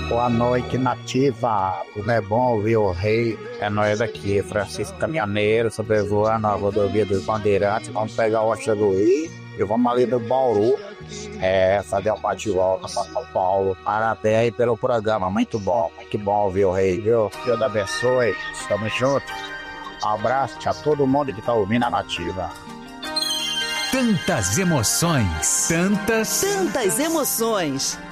Boa noite, nativa. Tudo é bom, viu, rei? É nós aqui, Francisco Caminhoneiro, sobrevoando a rodovia dos Bandeirantes. Vamos pegar o Oxa do Rio e vamos ali do Bauru. Fazer um bate-volta para São Paulo. Parabéns aí pelo programa, muito bom. Que bom, viu, rei, viu? Deus abençoe. Tamo junto. Um abraço a todo mundo que tá ouvindo a nativa. Tantas emoções, tantas emoções.